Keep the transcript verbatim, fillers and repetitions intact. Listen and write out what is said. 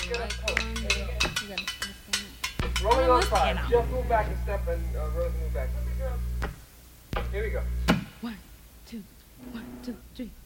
get a post. You gotta stand Rolling on five. Stand Jeff, move back a step, and uh, Rose, move back. Here we go. up. One, two, one, two, three.